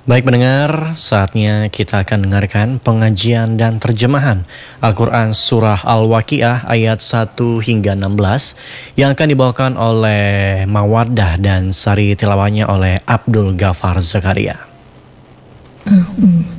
Baik pendengar, saatnya kita akan dengarkan pengajian dan terjemahan Al-Quran Surah Al-Waqiah ayat 1 hingga 16 yang akan dibawakan oleh Mawaddah dan sari tilawahnya oleh Abdul Ghafar Zakaria.